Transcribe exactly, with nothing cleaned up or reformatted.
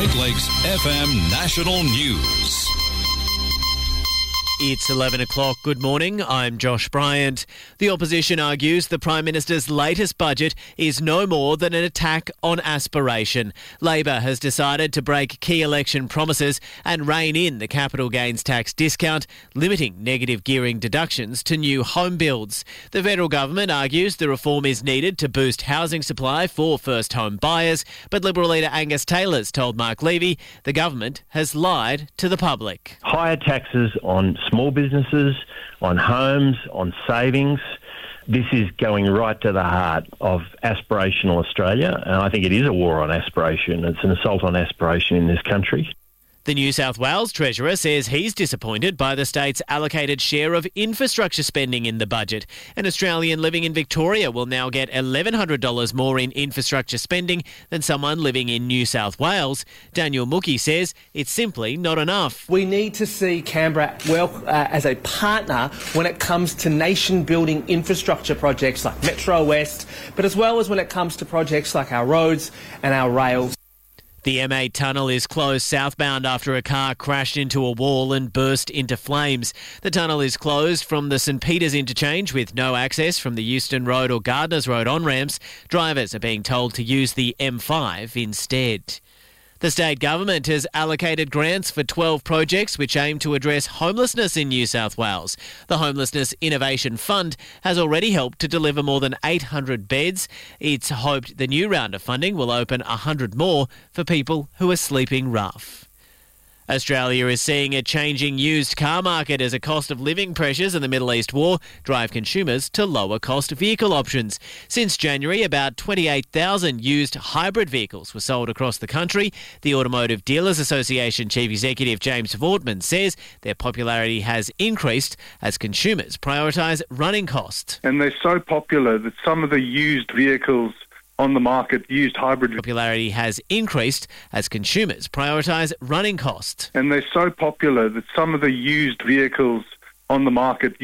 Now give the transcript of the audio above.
Great Lakes F M National News. It's eleven o'clock. Good morning. I'm Josh Bryant. The opposition argues the Prime Minister's latest budget is no more than an attack on aspiration. Labor has decided to break key election promises and rein in the capital gains tax discount, limiting negative gearing deductions to new home builds. The federal government argues the reform is needed to boost housing supply for first home buyers, but Liberal leader Angus Taylor's told Mark Levy the government has lied to the public. Higher taxes on small businesses, on homes, on savings. This is going right to the heart of aspirational Australia, and I think it is a war on aspiration. It's an assault on aspiration in this country. The New South Wales Treasurer says he's disappointed by the state's allocated share of infrastructure spending in the budget. An Australian living in Victoria will now get eleven hundred dollars more in infrastructure spending than someone living in New South Wales. Daniel Mookie says it's simply not enough. We need to see Canberra well uh, as a partner when it comes to nation-building infrastructure projects like Metro West, but as well as when it comes to projects like our roads and our rails. The M eight tunnel is closed southbound after a car crashed into a wall and burst into flames. The tunnel is closed from the St Peters interchange with no access from the Euston Road or Gardners Road on-ramps. Drivers are being told to use the M five instead. The state government has allocated grants for twelve projects which aim to address homelessness in New South Wales. The Homelessness Innovation Fund has already helped to deliver more than eight hundred beds. It's hoped the new round of funding will open one hundred more for people who are sleeping rough. Australia is seeing a changing used car market as a cost of living pressures in the Middle East war drive consumers to lower cost vehicle options. Since January, about twenty-eight thousand used hybrid vehicles were sold across the country. The Automotive Dealers Association Chief Executive James Vortman says their popularity has increased as consumers prioritise running costs. And they're so popular that some of the used vehicles on the market, used hybrid popularity has increased as consumers prioritise running costs. And they're so popular that some of the used vehicles on the market